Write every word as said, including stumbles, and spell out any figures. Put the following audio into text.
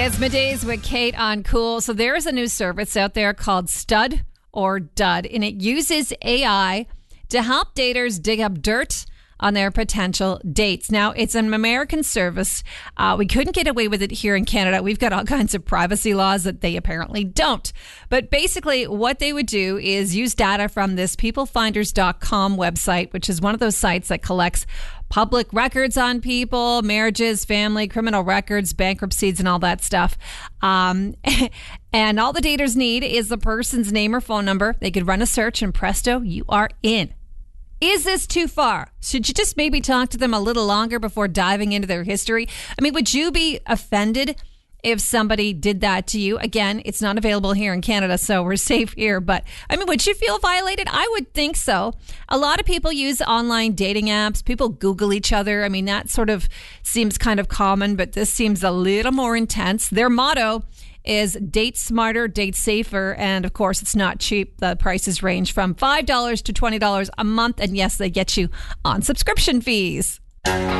It's Middays with Kate on Cool. So there is a new service out there called Stud or Dud, and it uses A I to help daters dig up dirt on their potential dates. Now, it's an American service. Uh, we couldn't get away with it here in Canada. We've got all kinds of privacy laws that they apparently don't. But basically, what they would do is use data from this people finders dot com website, which is one of those sites that collects public records on people, marriages, family, criminal records, bankruptcies, and all that stuff. Um, and all the daters need is the person's name or phone number. They could run a search, and presto, you are in. Is this too far? Should you just maybe talk to them a little longer before diving into their history? I mean, would you be offended if somebody did that to you? Again, it's not available here in Canada, so we're safe here. But, I mean, would you feel violated? I would think so. A lot of people use online dating apps. People Google each other. I mean, that sort of seems kind of common, but this seems a little more intense. Their motto is date smarter, date safer. And of course, it's not cheap. The prices range from five dollars to twenty dollars a month. And yes, they get you on subscription fees.